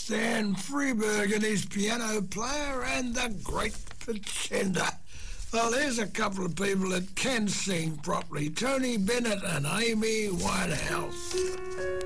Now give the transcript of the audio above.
Stan Freberg and his piano player and the Great Pretender. Well, there's a couple of people that can sing properly. Tony Bennett and Amy Winehouse.